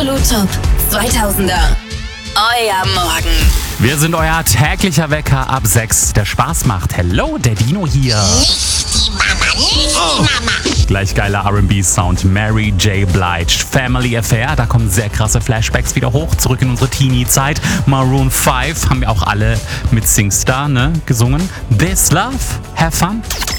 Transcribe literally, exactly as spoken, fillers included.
Top zweitausender. Euer Morgen. Wir sind euer täglicher Wecker ab sechs, der Spaß macht. Hello, der Dino hier. Nicht die Mama, nicht die Mama. Gleich geiler R and B-Sound, Mary J. Blige. Family Affair, da kommen sehr krasse Flashbacks wieder hoch, zurück in unsere Teenie-Zeit. Maroon fünf haben wir auch alle mit Singstar, ne, gesungen. This Love, have fun.